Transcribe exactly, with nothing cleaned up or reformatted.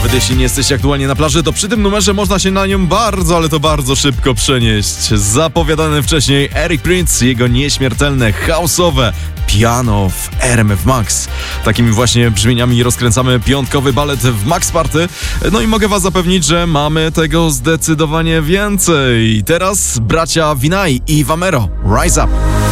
Nawet jeśli nie jesteście aktualnie na plaży, to przy tym numerze można się na nią bardzo, ale to bardzo szybko przenieść. Zapowiadany wcześniej Eric Prince, jego nieśmiertelne, house'owe piano w R M F Max. Takimi właśnie brzmieniami rozkręcamy piątkowy balet w Max Party. No i mogę was zapewnić, że mamy tego zdecydowanie więcej. Teraz bracia Vinay i Vamero, Rise Up.